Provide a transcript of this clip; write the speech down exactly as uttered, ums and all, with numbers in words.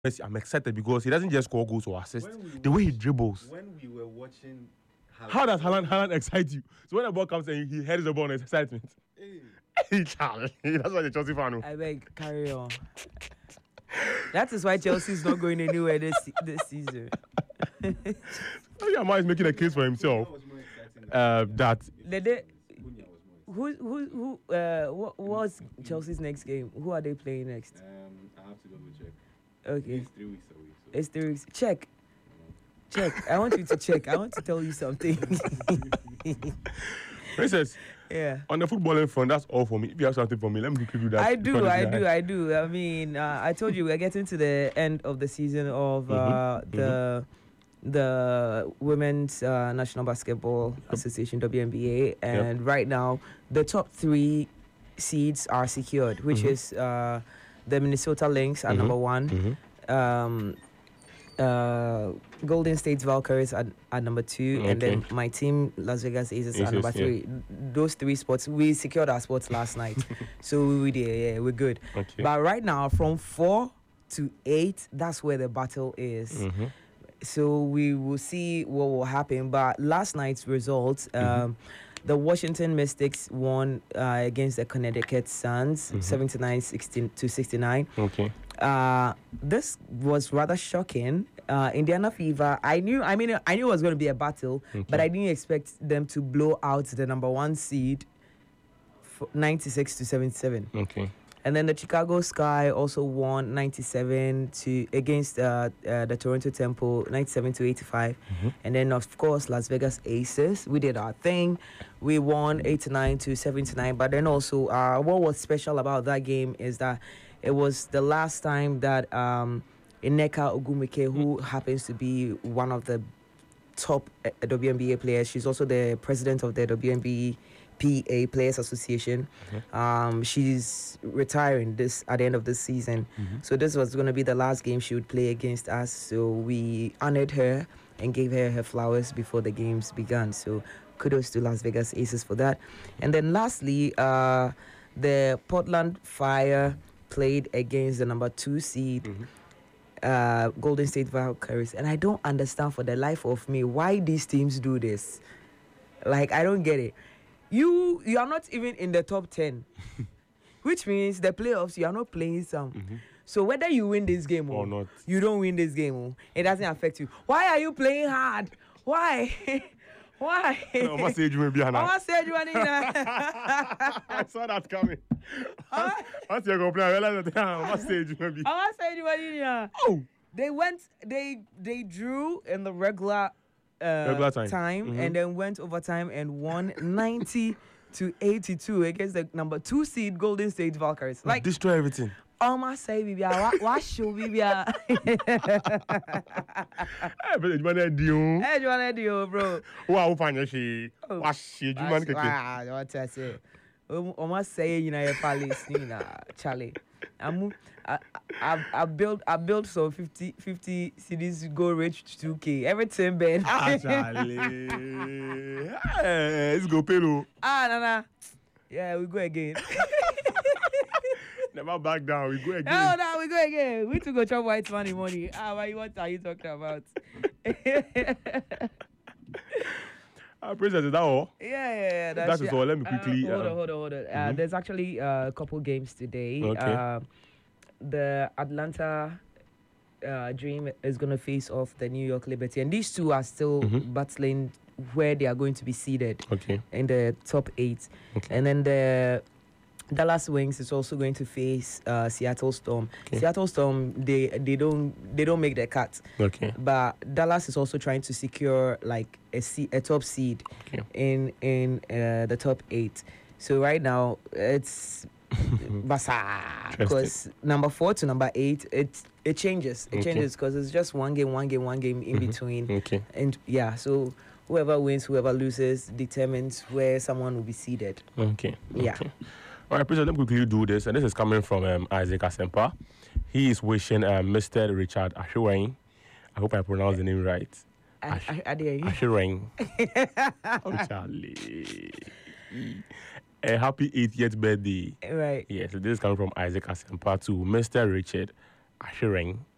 Messi, I'm excited because he doesn't just score goals or assist. We the way he watch, dribbles. When we were watching, Haaland, how does Haaland, Haaland excite you? So when the ball comes and he heads the ball, it's excitement. Hey. Charlie, that's why the Chelsea fan. I beg, carry on. That is why Chelsea is not going anywhere this this season. Yeah, man is making a case for himself. Uh, that the day, who who who uh what was Chelsea's next game? Who are they playing next? Um, I have to double check. Okay, It's three weeks away. So. it's three weeks. Check, check. I want you to check. I want to tell you something. Princess. Yeah. On the footballing front, that's all for me. If you have something for me, let me quickly do that. I do, I do, I do. I mean, uh, I told you we're getting to the end of the season of uh, mm-hmm. the mm-hmm. the Women's uh, National Basketball Association (W N B A), and yep. right now the top three seeds are secured, which mm-hmm. is uh, the Minnesota Lynx at mm-hmm. number one. Mm-hmm. Um, Uh, Golden State Valkyries at, at number two, okay. and then my team Las Vegas Aces, Aces at number three. Yeah. Those three spots, we secured our spots last night, so we, we did, yeah, we're good. Okay. But right now, from four to eight, that's where the battle is. Mm-hmm. So we will see what will happen. But last night's results, um, mm-hmm. the Washington Mystics won uh, against the Connecticut Suns, mm-hmm. seventy-nine sixteen to sixty-nine. Okay. Uh, this was rather shocking. Uh, Indiana Fever, I knew, I mean, I knew it was going to be a battle, okay. but I didn't expect them to blow out the number one seed, ninety-six to seventy-seven. Okay. And then the Chicago Sky also won ninety-seven to against uh, uh, the Toronto Temple, ninety-seven to eighty-five. Mm-hmm. And then of course Las Vegas Aces, we did our thing. We won eighty-nine to seventy-nine. But then also, uh, what was special about that game is that it was the last time that um, Ineka Ogumike, who mm-hmm. happens to be one of the top uh, W N B A players, she's also the president of the W N B A Players Association. Mm-hmm. Um, she's retiring this at the end of this season. Mm-hmm. So this was going to be the last game she would play against us. So we honored her and gave her her flowers before the games began. So kudos to Las Vegas Aces for that. And then lastly, uh, the Portland Fire played against the number two seed. Mm-hmm. Uh, Golden State Valkyries, and I don't understand for the life of me why these teams do this. Like, I don't get it. You you are not even in the top ten, which means the playoffs you are not playing some. Mm-hmm. So whether you win this game or, or not, you don't win this game, oh, it doesn't affect you. Why are you playing hard? Why? Why? No, I say you may be I say you I saw that coming. Once you go play, I realized that I say you may be. I say you Oh, they went. They they drew in the regular. Uh, regular time, time mm-hmm. and then went overtime and won ninety to eighty-two against the number two seed Golden State Valkyries. Like, destroy everything. Almost say, Bibia, what show, Bibia? Hey, but you want to do? Hey, you want to do, bro? Wow, find she. What shit, you man? Ah, what I say? Almost say, you know, your palace, you know, Charlie. I'm, I, I, I built, I built some fifty, fifty C Ds go reach two K. Everything, Ben. Ah, Charlie. Hey, let's go, Pelo. Ah, nah, nah. Yeah, we go again. Never back down. We go again. No, no, we go again. We to go chop white money, money. Ah, what are you talking about? Uh, Princess, is that all? Yeah, yeah, yeah. That's that is all. Let me quickly. Uh, hold um, on, hold on, hold on. Uh, mm-hmm. There's actually uh, a couple games today. Okay. Uh, the Atlanta uh, Dream is going to face off the New York Liberty, and these two are still mm-hmm. battling where they are going to be seeded. Okay. In the top eight, okay. And then the Dallas Wings is also going to face uh, Seattle Storm. Okay. Seattle Storm, they they don't they don't make the cut. Okay. But Dallas is also trying to secure like a seed, a top seed okay. in in uh, the top eight. So right now it's basa because number four to number eight it it changes it okay. changes because it's just one game one game one game in mm-hmm. between. Okay. And yeah, so whoever wins, whoever loses determines where someone will be seated. Okay. Yeah. Okay. All right, please let me quickly do this. And this is coming from um, Isaac Asempa. He is wishing um, Mister Richard Ashiwain, I hope I pronounced the name right. Ash- Ashiwain. Oh, Charlie. A happy eightieth birthday. Right. Yes, so this is coming from Isaac Asempa to Mister Richard Ashiwain.